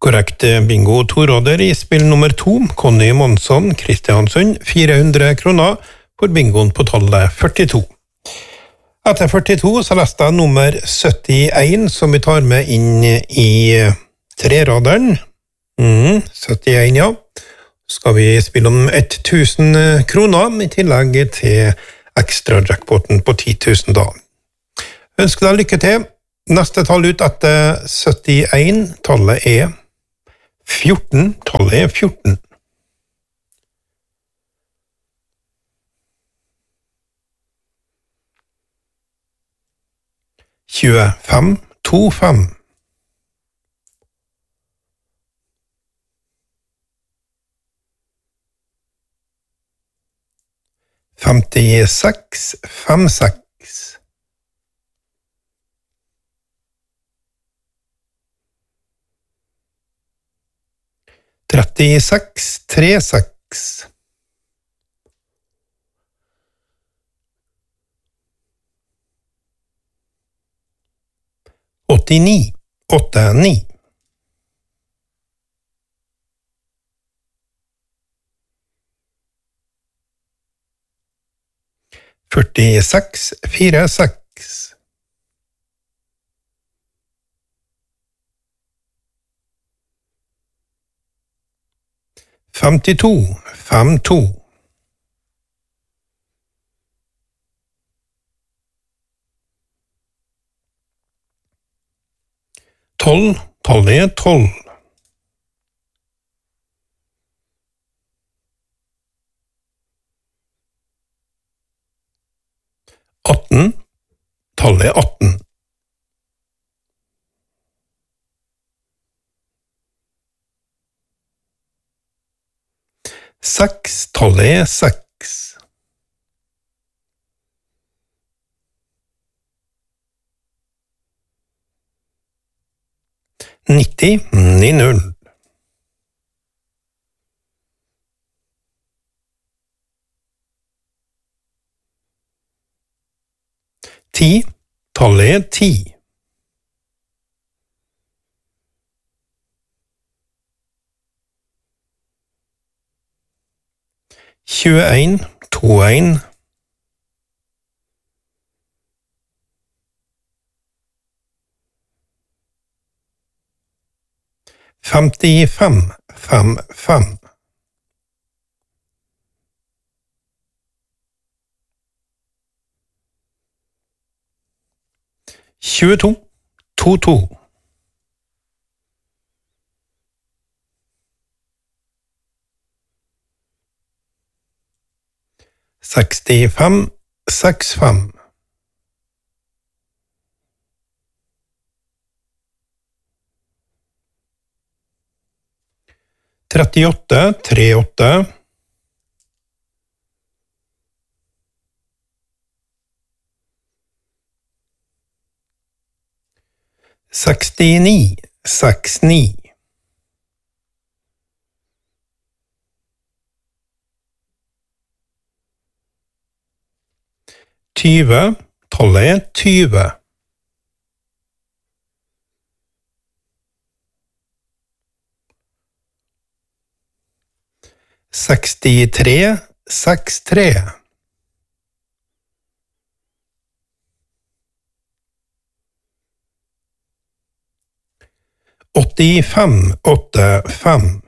Korrekt bingo, Toråder I spill nummer 2, Conny Månsson, Kristiansund, 400 kroner for bingoen på tallet 42. Etter 42 så leste jeg nummer 71, som vi tar med inn I treraderen. 71, ja. Skal vi spille om 1000 kroner, I tillegg til ekstra jackpoten på 10 000 da. Ønsker deg lykke til. Neste tall ut etter 71, tallet 14, tallet 14. Tjuefem, 25. 56, 56. 36, 36. 89, 89. 46, 46. 52, 52. 12, tallet 12. 18, tallet 18. 6, tallet 6. 90, 90. 10, tallet 10. 21, 21. 55, 55. 22, 22. 65, 65. 38, 38. 69, 69. 20, tallet 20. 63, 63. 85, 85.